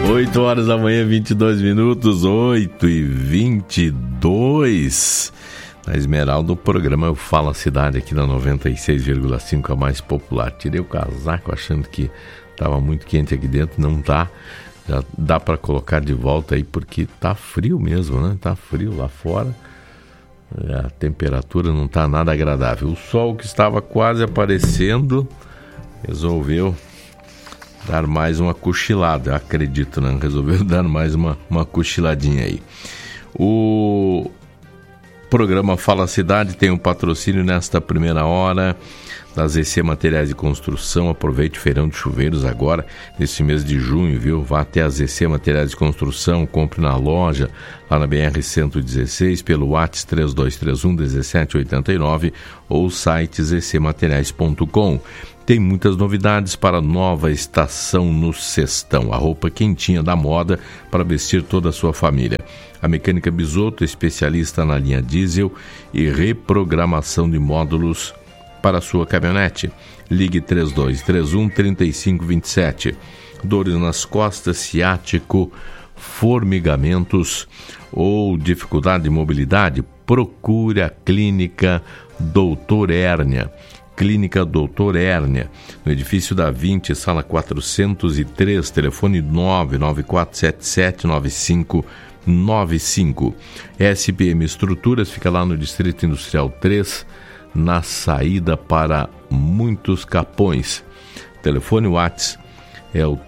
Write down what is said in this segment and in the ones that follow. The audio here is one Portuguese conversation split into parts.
8 horas da manhã, 22 minutos, 8h22. Na Esmeralda, o programa Eu Falo a Cidade aqui na 96,5, a mais popular. Tirei o casaco achando que estava muito quente aqui dentro, não tá. Já dá para colocar de volta aí porque tá frio mesmo, né? Tá frio lá fora. A temperatura não tá nada agradável. O sol que estava quase aparecendo resolveu dar mais uma cochilada, acredito, né? Resolveu dar mais uma cochiladinha aí. O programa Fala Cidade tem um patrocínio nesta primeira hora da ZC Materiais de Construção. Aproveite o feirão de chuveiros agora, nesse mês de junho, viu? Vá até a ZC Materiais de Construção, compre na loja, lá na BR-116, pelo WhatsApp 3231-1789 ou site zcmateriais.com. Tem muitas novidades para a nova estação no Sextão, a roupa quentinha da moda para vestir toda a sua família. A Mecânica Bisotto, especialista na linha diesel e reprogramação de módulos para a sua caminhonete. Ligue 3231-3527. Dores nas costas, ciático, formigamentos ou dificuldade de mobilidade? Procure a Clínica Doutor Hérnia. Clínica Doutor Hérnia, no edifício da 20, sala 403, telefone 994779595. SPM Estruturas fica lá no Distrito Industrial 3, na saída para Muitos Capões. Telefone WhatsApp é o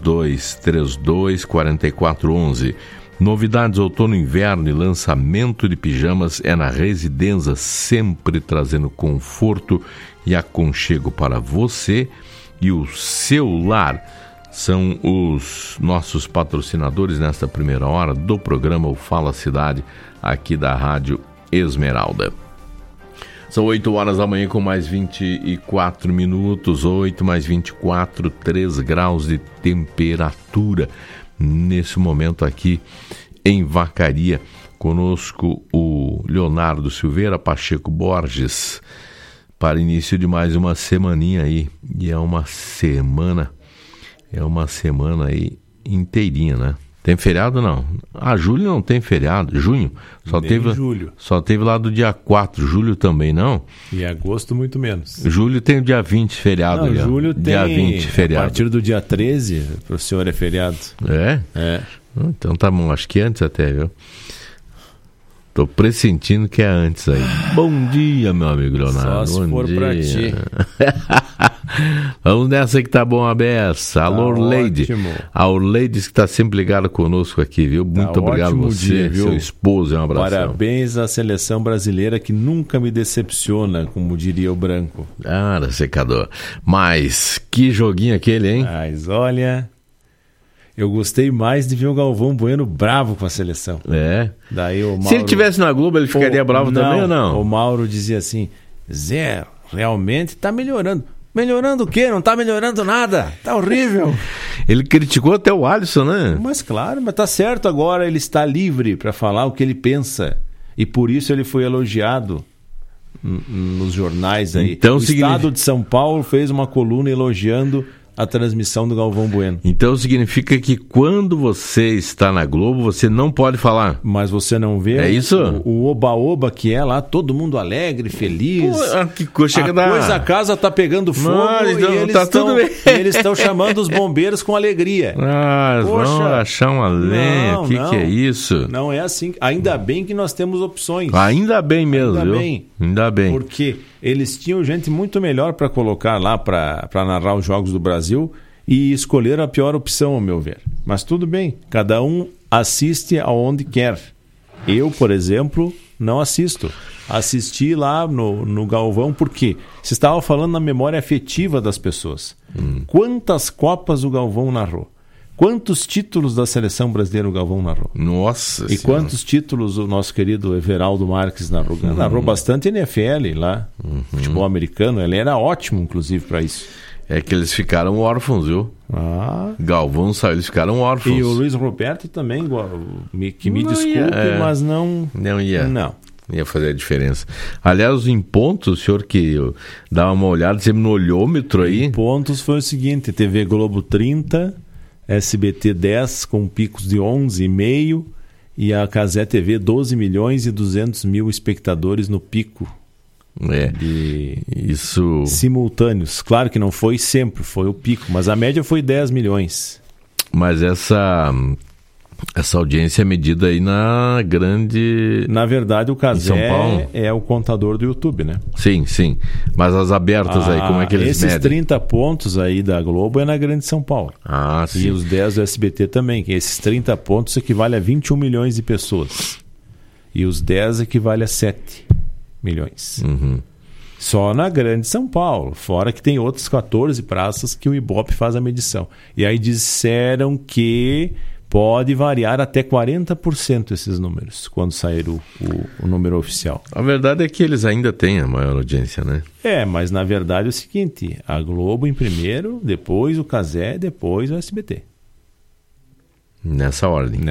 3232-4411. Novidades outono e inverno e lançamento de pijamas é na Residência, sempre trazendo conforto e aconchego para você e o seu lar. São os nossos patrocinadores nesta primeira hora do programa O Fala Cidade, aqui da Rádio Esmeralda. São 8 horas da manhã com mais 24 minutos, 8 mais 24, 3 graus de temperatura. Nesse momento aqui em Vacaria, conosco o Leonardo Silveira, Pacheco Borges, para início de mais uma semaninha aí. E é uma semana aí inteirinha, né? Tem feriado não? Julho não tem feriado, junho só teve julho. Só teve lá do dia 4, julho também não? E agosto muito menos. Julho tem o dia 20 feriado. Não, julho tem dia 20 feriado. A partir do dia 13 para o senhor é feriado. É? É. Então tá bom, acho que antes até, viu? Tô pressentindo que é antes aí. Bom dia, meu amigo Leonardo. Só se for pra ti. Vamos nessa que tá bom a beça. Alô, Orleide. A Orleide que tá sempre ligada conosco aqui, viu? Muito obrigado a você, dia, viu? Seu esposo, um abraço. Parabéns à seleção brasileira que nunca me decepciona, como diria o Branco. Secador. Mas que joguinho aquele, hein? Mas olha... Eu gostei mais de ver o Galvão Bueno bravo com a seleção. É. Daí o Mauro... Se ele estivesse na Globo, ele ficaria bravo também ou não? O Mauro dizia assim, Zé, realmente tá melhorando. Melhorando o quê? Não tá melhorando nada. Tá horrível. Ele criticou até o Alisson, né? Mas claro, mas tá certo agora. Ele está livre para falar o que ele pensa. E por isso ele foi elogiado nos jornais aí. Então, o Estado de São Paulo fez uma coluna elogiando a transmissão do Galvão Bueno. Então significa que quando você está na Globo, você não pode falar. Mas você não vê o oba-oba que é lá, todo mundo alegre, feliz. A casa tá pegando fogo e eles estão chamando os bombeiros com alegria. Vão achar uma lenha, o que é isso? Não é assim. Ainda bem que nós temos opções. Ainda bem mesmo, Ainda bem. Porque eles tinham gente muito melhor para colocar lá para narrar os jogos do Brasil e escolheram a pior opção, ao meu ver. Mas tudo bem, cada um assiste aonde quer. Eu, por exemplo, não assisto. Assisti lá no Galvão porque você estava falando na memória afetiva das pessoas. Quantas Copas o Galvão narrou? Quantos títulos da seleção brasileira o Galvão narrou? Nossa E senhora. Quantos títulos o nosso querido Everaldo Marques narrou? Narrou bastante NFL lá, futebol americano. Ele era ótimo, inclusive, para isso. É que eles ficaram órfãos, viu? Galvão saiu, eles ficaram órfãos. E o Luiz Roberto também, que me desculpe, mas não... Não ia. Não. Ia fazer a diferença. Aliás, em pontos, o senhor que dá uma olhada, sempre no olhômetro aí... Em pontos foi o seguinte, TV Globo 30... SBT 10 com picos de 11,5 e a Cazé TV 12 milhões e 200 mil espectadores no pico isso simultâneos. Claro que não foi sempre, foi o pico, mas a média foi 10 milhões. Mas essa audiência é medida aí na grande... Na verdade, o Cazé é o contador do YouTube, né? Sim. Mas as abertas aí, como é que eles medem? Esses 30 pontos aí da Globo é na Grande São Paulo. Sim. E os 10 do SBT também, que esses 30 pontos equivale a 21 milhões de pessoas. E os 10 equivale a 7 milhões. Uhum. Só na Grande São Paulo. Fora que tem outras 14 praças que o Ibope faz a medição. E aí disseram que pode variar até 40% esses números, quando sair o número oficial. A verdade é que eles ainda têm a maior audiência, né? Mas na verdade é o seguinte, a Globo em primeiro, depois o Cazé, depois o SBT. Nessa ordem.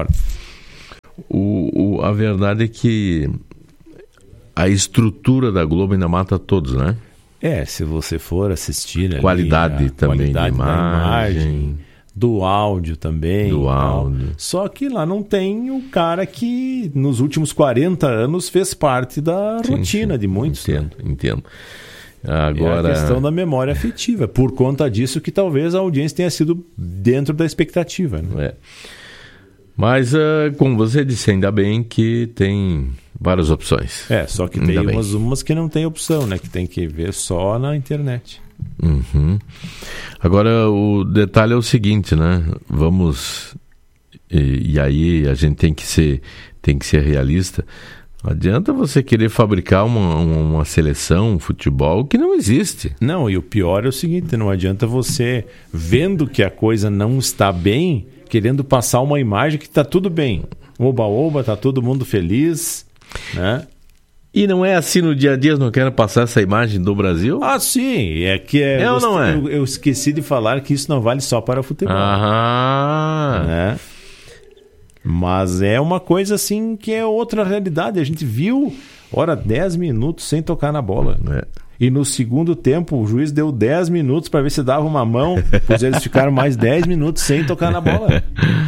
A verdade é que a estrutura da Globo ainda mata todos, né? Se você for assistir... Qualidade também da imagem... Do áudio também. Só que lá não tem o cara que nos últimos 40 anos fez parte da rotina de muitos. Entendo. Agora... É a questão da memória afetiva. Por conta disso que talvez a audiência tenha sido dentro da expectativa. Né? Mas, como você disse, ainda bem que tem várias opções. Só que tem umas que não tem opção, né? Que tem que ver só na internet. Uhum. Agora o detalhe é o seguinte, né? Vamos e aí a gente tem que ser realista. Não adianta você querer fabricar uma seleção, um futebol que não existe. Não, e o pior é o seguinte, não adianta você, vendo que a coisa não está bem, querendo passar uma imagem que está tudo bem. Oba-oba, está todo mundo feliz, né? E não é assim no dia a dia, não quero passar essa imagem do Brasil? Sim, ou não é? Eu esqueci de falar que isso não vale só para o futebol. Né? Mas é uma coisa assim que é outra realidade. A gente viu, 10 minutos sem tocar na bola. E no segundo tempo o juiz deu 10 minutos para ver se dava uma mão, pois eles ficaram mais 10 minutos sem tocar na bola.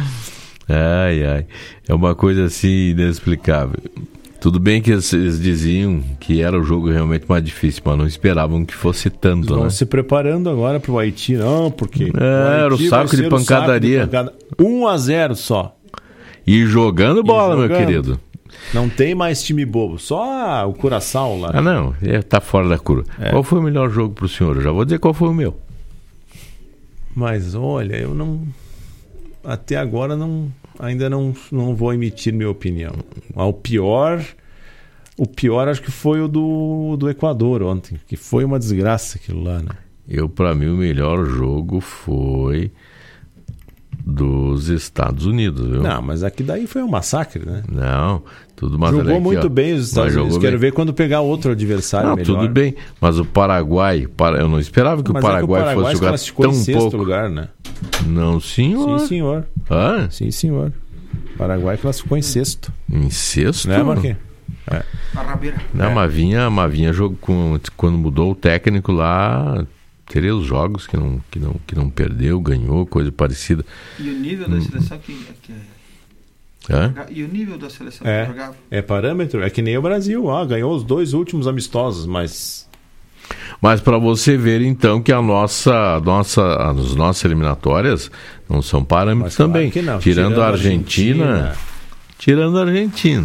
É uma coisa assim inexplicável. Tudo bem que eles diziam que era o jogo realmente mais difícil, mas não esperavam que fosse tanto, Estão se preparando agora para o Haiti, não, porque... Era o saco de pancadaria. 1-0 só. E jogando bola, meu querido. Não tem mais time bobo, só o Curaçao lá. Não, tá fora da curva. Qual foi o melhor jogo pro senhor? Eu já vou dizer qual foi o meu. Mas olha, eu não... Até agora ainda não vou emitir minha opinião. O pior acho que foi o do Equador ontem, que foi uma desgraça aquilo lá, né? Para mim, o melhor jogo foi dos Estados Unidos, viu? Não, mas aqui daí foi um massacre, né? Não, tudo mais. Jogou muito bem os Estados Unidos. Quero ver quando pegar outro adversário melhor. Tudo bem, mas o Paraguai, eu não esperava que o Paraguai fosse jogar tão em sexto pouco. Lugar, né? Não, senhor. Sim, senhor. Sim, senhor. O Paraguai classificou em sexto. Em sexto? Né, Marquinhos? Não, mas vinha jogo quando mudou o técnico lá, teria os jogos que não perdeu, ganhou, coisa parecida. E o nível da seleção E o nível da seleção que jogava? É parâmetro, é que nem o Brasil, ganhou os 2 últimos amistosos, mas para você ver então que as nossas eliminatórias não são parâmetros também. Claro tirando a Argentina. Tirando a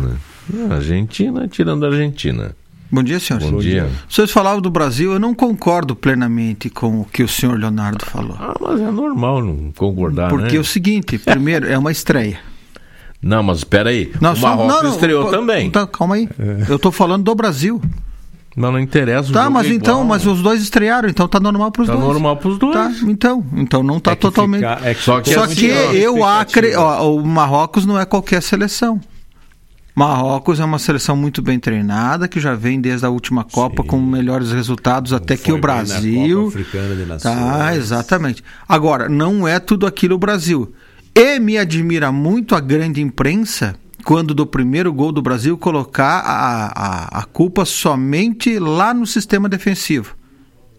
Argentina. Bom dia, senhor. Bom dia. Vocês falavam do Brasil, eu não concordo plenamente com o que o senhor Leonardo falou. Mas é normal não concordar, Porque é o seguinte, primeiro, é uma estreia. Não, mas espera aí. O Marrocos estreou também. Calma aí. Eu estou falando do Brasil. Mas não interessa o jogo mas então, mas os dois estrearam, então tá normal para os dois. Tá normal para os dois. Tá, então não tá totalmente. Só que eu acredito, o Marrocos não é qualquer seleção. Marrocos é uma seleção muito bem treinada, que já vem desde a última Copa com melhores resultados até que o Brasil. Copa Africana de Nações. Exatamente. Agora, não é tudo aquilo o Brasil. E me admira muito a grande imprensa quando do primeiro gol do Brasil colocar a culpa somente lá no sistema defensivo.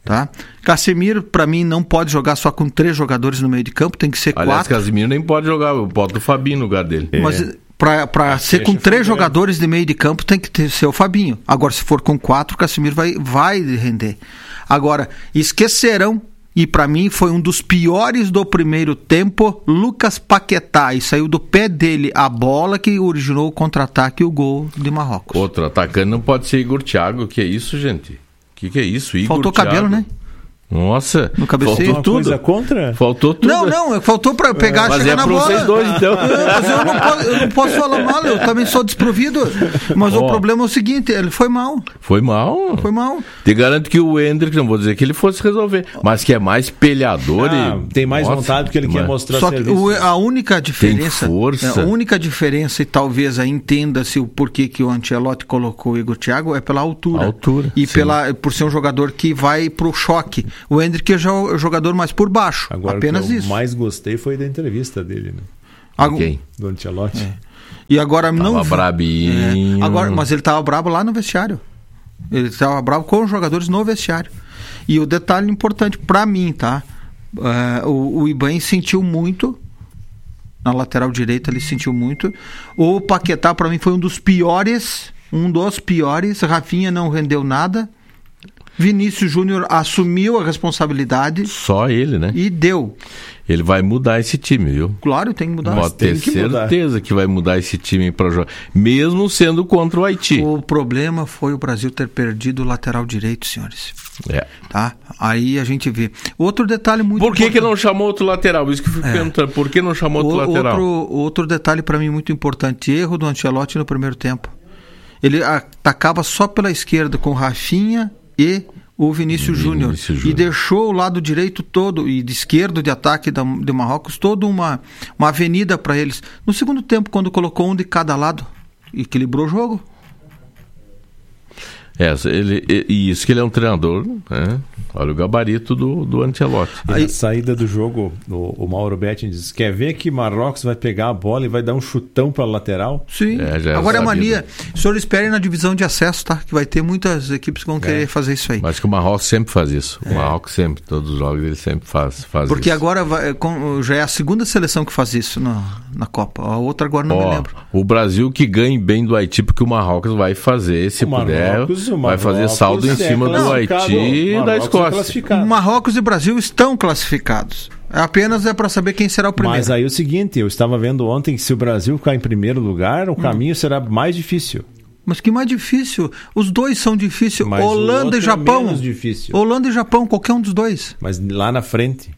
Tá? Casemiro, para mim, não pode jogar só com 3 jogadores no meio de campo, tem que ser 4. Aliás, Casemiro nem pode jogar, eu boto o Fabinho no lugar dele. Mas para ser com 3 jogadores de meio de campo tem que ser o Fabinho. Agora, se for com 4, o Casemiro vai render. Agora, esquecerão, e para mim foi um dos piores do primeiro tempo, Lucas Paquetá, e saiu do pé dele a bola que originou o contra-ataque e o gol de Marrocos. Outro atacante não pode ser Igor Thiago, que é isso, gente? Que é isso, Igor Faltou Thiago? Cabelo, né? Nossa, no cabeceio. Faltou tudo. Coisa contra? Faltou tudo. Não, faltou para pegar, chegar na bola. Mas é pra vocês dois, então. Mas eu não posso falar mal, eu também sou desprovido. Mas o problema é o seguinte, ele foi mal. Foi mal? Foi mal. Te garanto que o Hendrick, não vou dizer que ele fosse resolver, mas que é mais pelhador tem mais vontade porque ele quer mostrar só serviço. Que a única diferença... Tem força. A única diferença, e talvez aí entenda-se o porquê que o Ancelotti colocou o Igor Thiago, é pela altura. E por ser um jogador que vai pro choque. O Hendrick já é o jogador mais por baixo. Agora, apenas o que eu isso. mais gostei foi da entrevista dele, né? Quem? Do Ancelotti. E agora tava brabinho. Agora, mas ele estava brabo lá no vestiário. Ele estava bravo com os jogadores no vestiário. E o detalhe importante para mim, tá? O Iban sentiu muito. Na lateral direita ele sentiu muito. O Paquetá para mim foi um dos piores. Rafinha não rendeu nada. Vinícius Júnior assumiu a responsabilidade. Só ele, né? E deu. Ele vai mudar esse time, viu? Claro, tem que mudar. Pode ter certeza que vai mudar esse time para jogar, mesmo sendo contra o Haiti. O problema foi o Brasil ter perdido o lateral direito, senhores. Tá? Aí a gente vê. Outro detalhe muito importante. Por que não chamou outro lateral? Isso que eu fico perguntando. Por que não chamou outro lateral? Outro detalhe para mim muito importante. Erro do Ancelotti no primeiro tempo. Ele atacava só pela esquerda com Rafinha e o Vinícius Júnior, e deixou o lado direito todo, e de esquerdo de ataque de Marrocos, toda uma avenida para eles. No segundo tempo, quando colocou um de cada lado, equilibrou o jogo. Isso que ele é um treinador, né? Olha o gabarito do Ancelotti. E na saída do jogo, o Mauro Betting diz: quer ver que Marrocos vai pegar a bola e vai dar um chutão para a lateral? Sim, agora é mania. O senhor espere na divisão de acesso, tá? Que vai ter muitas equipes que vão querer fazer isso aí. Mas que o Marrocos sempre faz isso. O Marrocos sempre, todos os jogos ele sempre faz porque isso. Agora já é a segunda seleção que faz isso na Copa. A outra agora não me lembro. O Brasil que ganhe bem do Haiti, porque o Marrocos vai fazer, se puder, vai fazer saldo em cima do Haiti e da Escócia. Marrocos e Brasil estão classificados. Apenas para saber quem será o primeiro. Mas aí o seguinte, eu estava vendo ontem que se o Brasil ficar em primeiro lugar, o caminho será mais difícil. Mas que mais difícil? Os dois são difíceis. Mas Holanda e Japão. É menos difícil. Holanda e Japão, qualquer um dos dois. Mas lá na frente.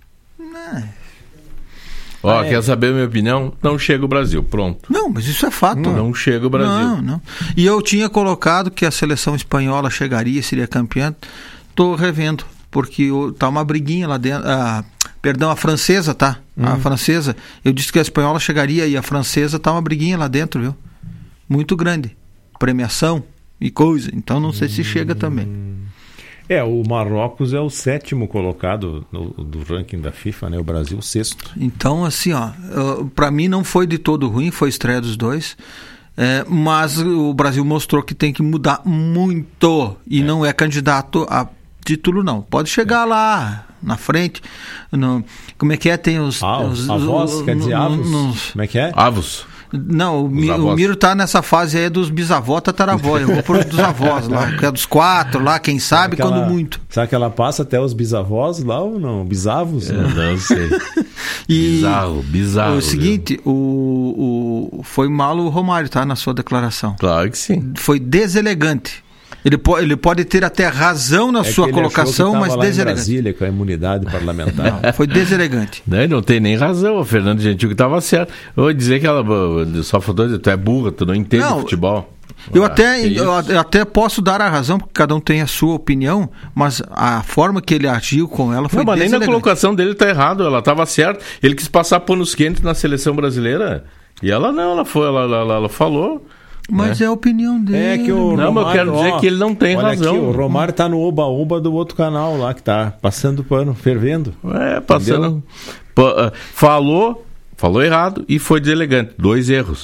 Quer saber a minha opinião? Não chega o Brasil, pronto. Não, mas isso é fato. Não chega o Brasil. Não. E eu tinha colocado que a seleção espanhola chegaria, seria campeã. Estou revendo, porque tá uma briguinha lá dentro. A francesa, tá? A francesa. Eu disse que a espanhola chegaria e a francesa tá uma briguinha lá dentro, viu? Muito grande. Premiação e coisa. Então não sei se chega também. O Marrocos é o 7º colocado do ranking da FIFA, né? O Brasil o 6º. Então, assim, para mim não foi de todo ruim, foi a estreia dos dois. Mas o Brasil mostrou que tem que mudar muito e não é candidato a título, não. Pode chegar lá na frente. Como é que é? Tem os avós, quer dizer avos? Como é que é? Avos. Não, o Miro tá nessa fase aí dos bisavó, tataravó. Eu vou por dos avós lá, que é dos 4 lá, quem sabe, quando muito. Será que ela passa até os bisavós lá ou não? Bisavos? Não sei. Bizarro. O seguinte, foi mal o Romário, tá? Na sua declaração. Claro que sim. Foi deselegante. Ele pode ter até razão na sua colocação, mas deselegante. Em Brasília com a imunidade parlamentar. Não, foi deselegante. Não tem nem razão. O Fernando Gentil que estava certo. Eu vou dizer que ela só faltou dizer: tu é burra, tu não entende futebol. Eu até posso dar a razão, porque cada um tem a sua opinião, mas a forma que ele agiu com ela foi deselegante. Nem na colocação dele tá errado, ela estava certa. Ele quis passar panos quentes na seleção brasileira e ela não, ela falou. Mas é a opinião dele. Que o Romário, mas eu quero dizer que ele não tem razão. Aqui, o Romário tá no oba-oba do outro canal lá, que tá passando pano, fervendo. Passando. Falou errado e foi deselegante. 2 erros.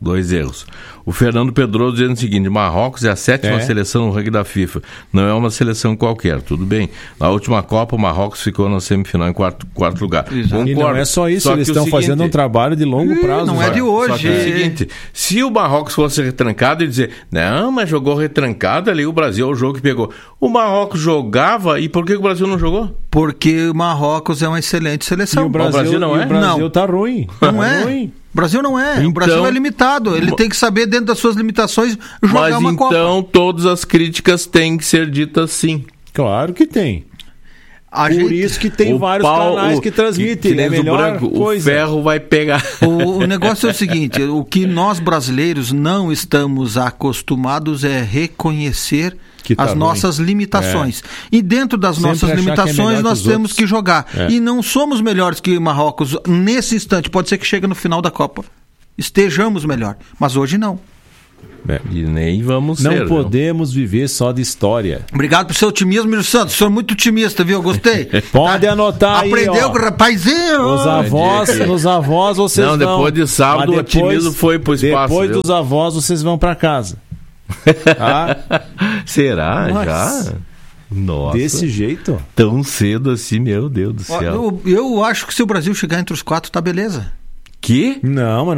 2 erros. O Fernando Pedroso dizendo o seguinte: Marrocos é a 7ª seleção no ranking da FIFA. Não é uma seleção qualquer, tudo bem. Na última Copa, o Marrocos ficou na semifinal em quarto lugar. Concordo. E não é só isso, eles estão fazendo um trabalho de longo prazo. Não é de hoje. Só que é o seguinte: se o Marrocos fosse retrancado e dizer, não, mas jogou retrancado ali, o Brasil é o jogo que pegou. O Marrocos jogava, e por que o Brasil não jogou? Porque o Marrocos é uma excelente seleção. E o Brasil não é? O Brasil tá ruim. Não é. Ruim. O Brasil não é. Então, o Brasil é limitado. Ele tem que saber, dentro das suas limitações, jogar uma Copa. Mas então todas as críticas têm que ser ditas sim. Claro que tem. Por isso que tem vários canais que transmitem. É melhor coisa. O ferro vai pegar. O negócio é o seguinte: o que nós brasileiros não estamos acostumados é reconhecer as nossas limitações. E dentro das nossas limitações nós temos que jogar. E não somos melhores que Marrocos nesse instante. Pode ser que chegue no final da Copa estejamos melhor, mas hoje não. E nem vamos ser. Não podemos viver só de história. Obrigado pelo seu otimismo, Milton Santos. O senhor é muito otimista, viu? Gostei. Pode anotar aí. Aprendeu com o rapazinho. Os avós vocês vão. Não, depois de sábado o otimismo foi pro espaço. Depois dos avós vocês vão para casa. Será? Nossa. Já? Nossa. Desse jeito? Tão cedo assim, meu Deus do céu. Eu acho que se o Brasil chegar entre os 4, tá beleza. Que? Não, mano.